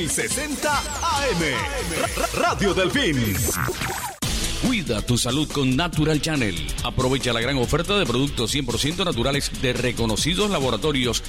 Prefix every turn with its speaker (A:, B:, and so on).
A: 1060 AM. Radio Delfín.
B: Cuida tu salud con Natural Channel. Aprovecha la gran oferta de productos 100% naturales de reconocidos laboratorios